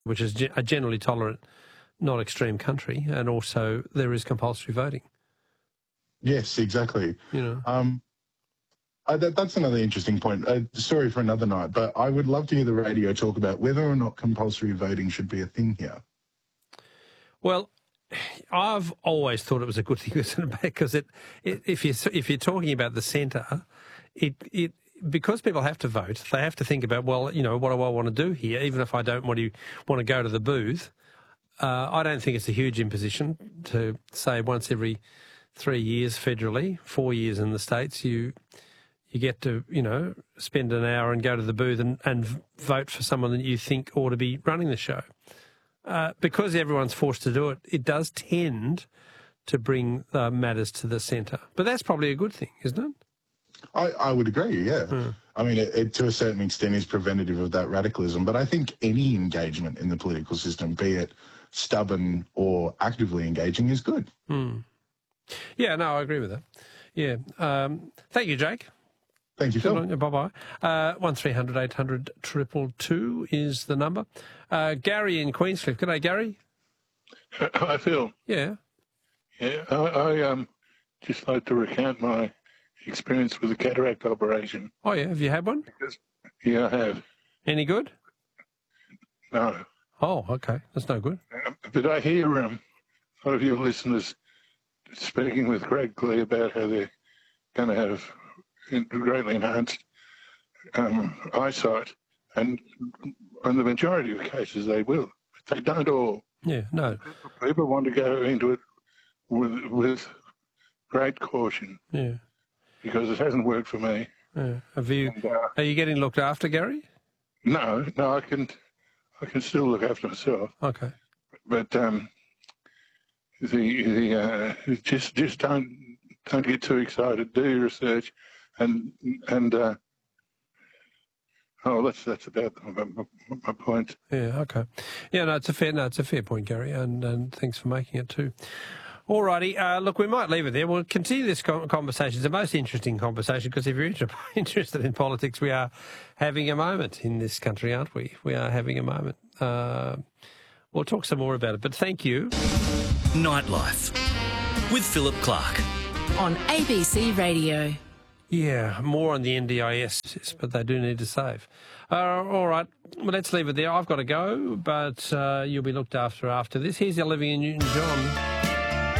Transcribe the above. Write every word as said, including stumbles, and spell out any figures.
which is a generally tolerant, not extreme country, and also there is compulsory voting. Yes, exactly. You know, um, I, that, that's another interesting point. A story for another night. But I would love to hear the radio talk about whether or not compulsory voting should be a thing here. well, I've always thought it was a good thing, because it, it, if you if you're talking about the centre, it it. because people have to vote, they have to think about, well, you know, what do I want to do here, even if I don't want to want to go to the booth. Uh, I don't think it's a huge imposition to say once every three years federally, four years in the States, you you get to, you know, spend an hour and go to the booth and, and vote for someone that you think ought to be running the show. Uh, because everyone's forced to do it, it does tend to bring uh, matters to the centre. But that's probably a good thing, isn't it? I, I would agree, yeah. Mm. I mean, it, it to a certain extent is preventative of that radicalism, but I think any engagement in the political system, be it stubborn or actively engaging, is good. Mm. Yeah, no, I agree with that. Yeah. Um, thank you, Jake. Thank you, Phil. Bye-bye. Uh, one three hundred eight hundred two two two is the number. Uh, Gary in Queenscliff. Good day, Gary. Hi, Phil. Yeah. Yeah, I, I um, just like to recount my experience with the cataract operation. Oh, yeah. Have you had one? Because, yeah, I have. Any good? No. Oh, okay. That's no good. Um, but I hear um, a lot of your listeners speaking with Greg Glee about how they're going to have greatly enhanced um, eyesight, and in the majority of cases they will. But they don't all. Yeah, no. People want to go into it with, with great caution. Yeah. Because it hasn't worked for me. Yeah. Have you? And, uh, are you getting looked after, Gary? No, no, I can, I can still look after myself. Okay. But um, the the uh, just just don't don't get too excited. Do your research, and and uh, oh, that's that's about my, my, my point. Yeah. Okay. Yeah. No, it's a fair. No, it's a fair point, Gary, and and thanks for making it too. All righty. Uh, look, we might leave it there. We'll continue this conversation. It's the most interesting conversation, because if you're inter- interested in politics, we are having a moment in this country, aren't we? We are having a moment. Uh, we'll talk some more about it, but thank you. Nightlife with Philip Clark on A B C Radio. Yeah, more on the N D I S, but they do need to save. Uh, all right, well, let's leave it there. I've got to go, but uh, you'll be looked after after this. Here's Olivia Newton-John.